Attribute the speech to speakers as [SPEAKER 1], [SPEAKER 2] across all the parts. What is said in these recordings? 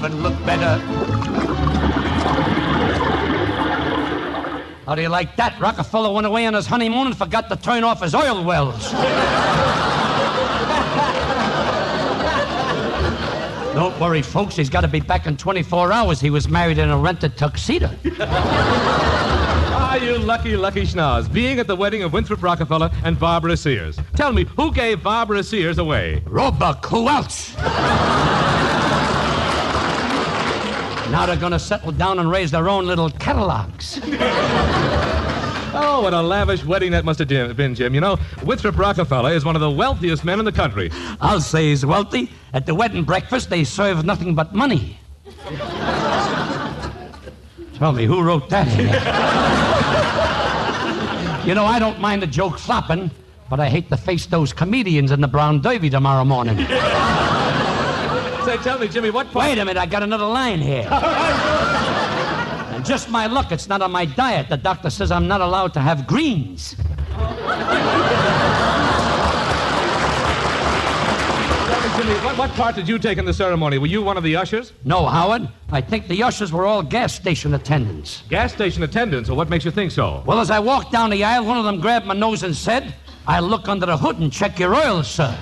[SPEAKER 1] and look better. How do you like that? Rockefeller went away on his honeymoon and forgot to turn off his oil wells. Don't worry, folks. He's got to be back in 24 hours. He was married in a rented tuxedo.
[SPEAKER 2] Ah, you lucky, lucky schnoz. Being at the wedding of Winthrop Rockefeller and Barbara Sears. Tell me, who gave Barbara Sears away?
[SPEAKER 1] Roebuck. Who else? Now they're going to settle down and raise their own little catalogs.
[SPEAKER 2] Oh, what a lavish wedding that must have been, Jim. You know, Winthrop Rockefeller is one of the wealthiest men in the country.
[SPEAKER 1] I'll say he's wealthy. At the wedding breakfast, they serve nothing but money. Tell me, who wrote that here? You know, I don't mind the joke flopping, but I hate to face those comedians in the Brown Derby tomorrow morning.
[SPEAKER 2] Say, tell me, Jimmy, what part...
[SPEAKER 1] Wait a minute, I got another line here. And just my luck, it's not on my diet. The doctor says I'm not allowed to have greens.
[SPEAKER 2] Jimmy, what part did you take in the ceremony? Were you one of the ushers?
[SPEAKER 1] No, Howard. I think the ushers were all gas station attendants.
[SPEAKER 2] Gas station attendants? Well, what makes you think so?
[SPEAKER 1] Well, as I walked down the aisle, one of them grabbed my nose and said, "I'll look under the hood and check your oil, sir."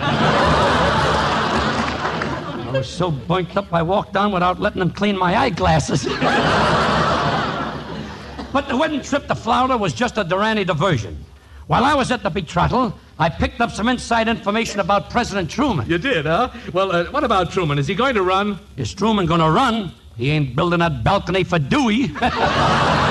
[SPEAKER 1] I was so burnt up, I walked on without letting them clean my eyeglasses. But the wedding trip to Florida was just a Durante diversion. While I was at the betrothal, I picked up some inside information about President Truman.
[SPEAKER 2] You did, huh? Well, what about Truman? Is he going to run?
[SPEAKER 1] Is Truman going to run? He ain't building that balcony for Dewey.